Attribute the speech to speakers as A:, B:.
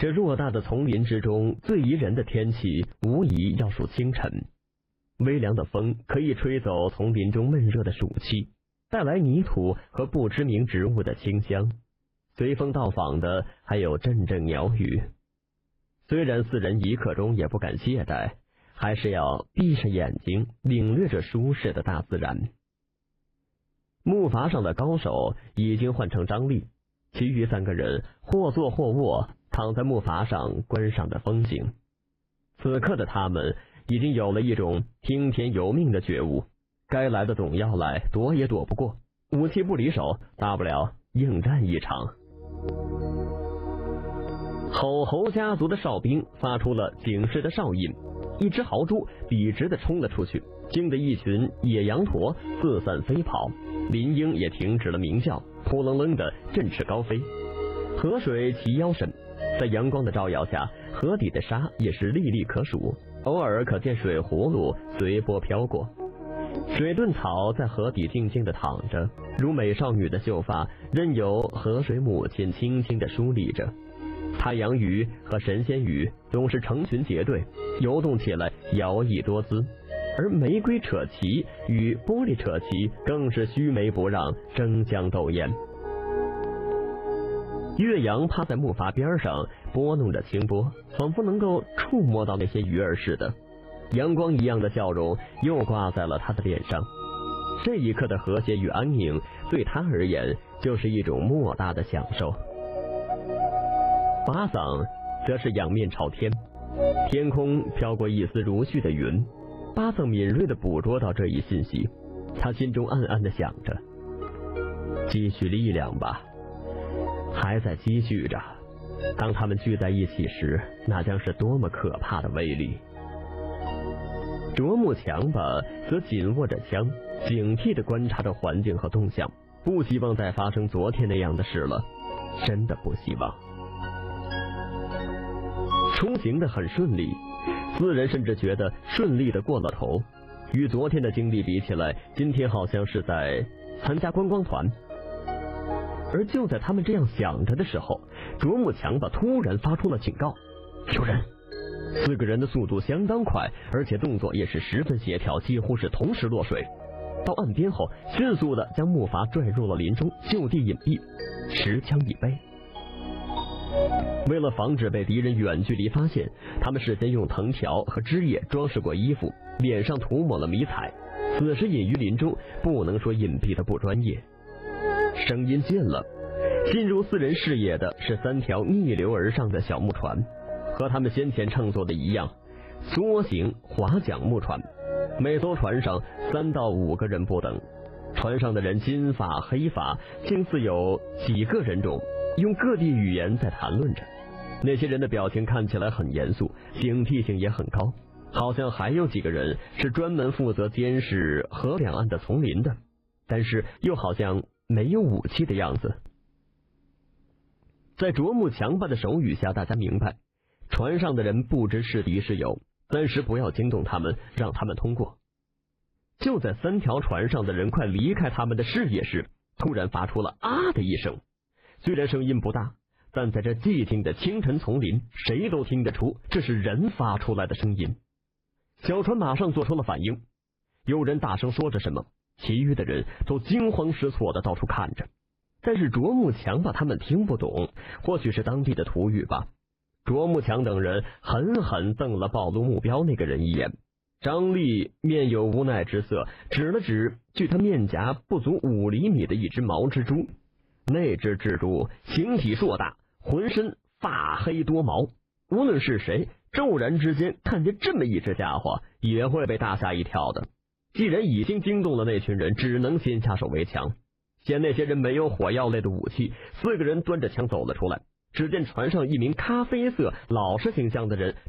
A: 这偌大的丛林之中，最宜人的天气无疑要数清晨。微凉的风可以吹走丛林中闷热的暑气，带来泥土和不知名植物的清香。随风到访的还有阵阵鸟语。虽然四人一刻钟也不敢懈怠，还是要闭上眼睛领略着舒适的大自然。木筏上的高手已经换成张力，其余3个人或坐或卧，躺在木筏上观赏着风景。此刻的他们已经有了一种听天由命的觉悟，该来的总要来，躲也躲不过，武器不离手，大不了应战一场。吼侯家族的哨兵发出了警示的哨音，一只豪猪笔直地冲了出去，惊得一群野羊驼四散飞跑，林鹰也停止了鸣叫，扑棱棱地振翅高飞。河水齐腰深，在阳光的照耀下，河底的沙也是粒粒可数，偶尔可见水葫芦随波飘过。水遁草在河底静静地躺着，如美少女的秀发任由河水母亲轻轻地梳理着。太阳鱼和神仙鱼总是成群结队，游动起来摇曳多姿，而玫瑰扯旗与玻璃扯旗更是须眉不让，争相斗艳。岳阳趴在木筏边上拨弄着清波，仿佛能够触摸到那些鱼儿似的，阳光一样的笑容又挂在了他的脸上。这一刻的和谐与安宁对他而言就是一种莫大的享受。巴桑则是仰面朝天，天空飘过一丝如絮的云。巴桑敏锐地捕捉到这一信息，他心中暗暗地想着，积蓄力量吧，还在积蓄着，当他们聚在一起时，那将是多么可怕的威力。啄木强吧则紧握着枪，警惕地观察着环境和动向，不希望再发生昨天那样的事了，真的不希望。出行的很顺利，4人甚至觉得顺利的过了头。与昨天的经历比起来，今天好像是在参加观光团。而就在他们这样想着的时候，啄木强吧突然发出了警告：有人！4个人的速度相当快，而且动作也是十分协调，几乎是同时落水。到岸边后，迅速的将木筏拽入了林中，就地隐蔽，持枪以备。为了防止被敌人远距离发现，他们事先用藤条和枝叶装饰过衣服，脸上涂抹了迷彩。此时隐于林中，不能说隐蔽的不专业。声音近了，进入4人视野的是3条逆流而上的小木船，和他们先前乘坐的一样，梭形划桨木船。每艘船上3到5个人不等，船上的人金发黑发，竟似有几个人种，用各地语言在谈论着。那些人的表情看起来很严肃，警惕性也很高，好像还有几个人是专门负责监视河两岸的丛林的，但是又好像没有武器的样子。在啄木强吧的手语下，大家明白船上的人不知是敌是友，暂时不要惊动他们，让他们通过。就在3条船上的人快离开他们的视野时，突然发出了啊的一声。虽然声音不大，但在这寂静的清晨丛林，谁都听得出这是人发出来的声音。小船马上做出了反应，有人大声说着什么，其余的人都惊慌失措的到处看着。但是啄木强吧他们听不懂，或许是当地的土语吧。啄木强等人狠狠瞪了暴露目标那个人一眼。张力面有无奈之色，指了指距他面颊不足5厘米的一只毛蜘蛛。那只蜘蛛形体硕大，浑身发黑多毛，无论是谁骤然之间看见这么一只家伙，也会被大吓一跳的。既然已经惊动了那群人，只能先下手为强。见那些人没有火药类的武器，4个人端着枪走了出来。只见船上一名咖啡色老实形象的人